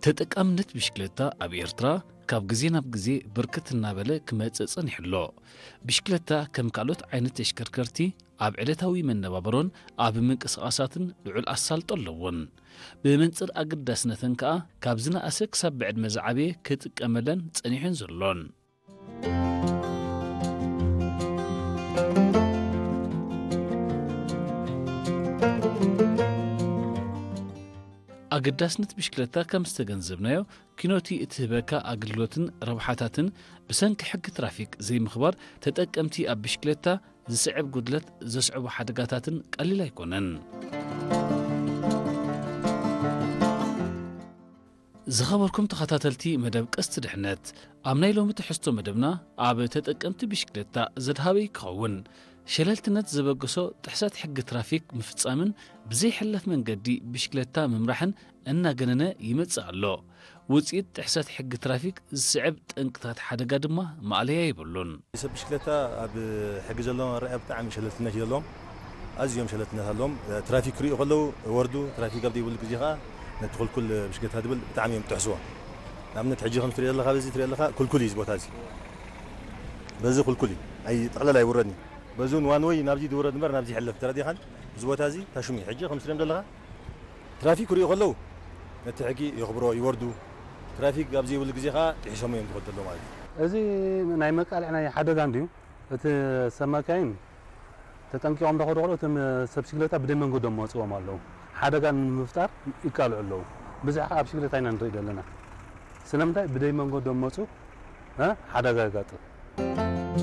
ተጠቃምነት ብሽክለታ ኣብ ኤርትራ ካብ ግዜ ናብ ግዜ ብርክት እናበለ ክመጽጽን ይሕሎ ብሽክለታ ከም ካልኦት ዓይነት ተሽከርከርቲ ኣብ ዕለታዊ መነባበሮን ኣብ ምንቅስቓሳትን ልዑል ኣሳልጦ ኣለዎን ብመንጽር ኣገዳስነተን ከዓ ካብ ዝነኣሰ ክሳብ ብዕድመ ዝዓበየ ክጥቀመለን ጸኒሐን ዘሎን ኣገዳስነት ብሽክለታ ከም ዝተገንዘብናዮ ኪኖቲ እትህበካ ኣገልግሎትን ረብሓታትን ብሰንኪ ሕጊ ትራፊክ ዘይምኽባር ተጠቀምቲ ኣብ ብሽክለታ ዝስዕብ ጉድለት ዘስዕቡ ሓደጋታትን ቀሊል ኣይኮነን ዝኸበርኩም ተኸታተልቲ መደብ ቀስቲ ድሕነት ኣብ ናይ ሎሚ ትሕዝቶ መደብና ኣብ ተጠቀምቲ ብሽክለታ ዘድሃበይ ክኸውን ሸለልትነት ዘበገሶ ጥሕሰት ሕጊ ትራፊክ ምፍጻምን ብዘይሕለፍ መንገዲ ብሽክለታ ምምራሕን እናገነነ ይመጽእ ኣሎ ውጽኢት ጥሕሰት ሕጊ ትራፊክ ዝስዕብ ጠንቅታት ሓደጋ ድማ ማዕለያ ይብሉን ሰብ ብሽክለታ ኣብ ሕጊ ዘለዎም ርአያ ብጣዕሚ ሸለልትነት የለዎም ኣዝዮም ሸለልትነት ኣለዎም ትራፊክ ክሪኡ ከለዉ ወርዱ ትራፊክ ኣብ ዘይብሉ ግዜ ከዓ ነቲ ኩልኩል ብሽክለታ ድብል ብጣዕሚ እዮም ትሕስዎ ንኣብነት ሕጂ ከም ትሪኦ ኣለኻ በዚ ትሪኦ ኣለኻ ኩልኩል እዩ ቦታ እዚ በዚ ኩልኩል እዩ ኣይ ጠቕለል ኣይውረድኒ በዙን ዋን ወይ ናብዚ ድውረድ እምበር ናብዚ ይሕለፍ ተረዲኻን እዚ ቦታ እዚ ታሽሙ ሕጂ ከም ትሪኦም ዘለኻ ትራፊክ ክሪኡ ከለዉ ነቲ ሕጊ ይኽብሮ ይወርዱ ትራፊክ ኣብ ዘይብሉ ግዜ ከዓ ጥሒሶም እዮም ዝኸዱ ዘለዉ ማለት እዩ እዚ ናይ መቃልዕ ናይ ሓደጋ እንድዩ እቲ ሰብ መካይን ተጠንቂቖም እንዳኸዱ ከለዉ እቶም ሰብ ብሽክለታ ብደይ መንገዶም መፅዎም ኣለዉ ሓደጋ ንምፍጣር ይቃልዑ ኣለዉ ብዙሕ ከዓ ብሽክለታ ኢና ንርኢ ዘለና ስለምንታይ ብደይ መንገዶም መፁ ሓደጋ ይጋጥም